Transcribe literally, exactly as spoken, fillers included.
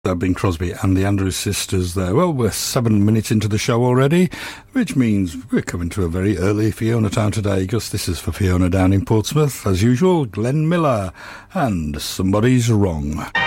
That Bing Crosby and the Andrews Sisters there. Well, we're seven minutes into the show already, which means we're coming to a very early Fiona time today, because this is for Fiona down in Portsmouth. As usual, Glenn Miller and Somebody's Wrong.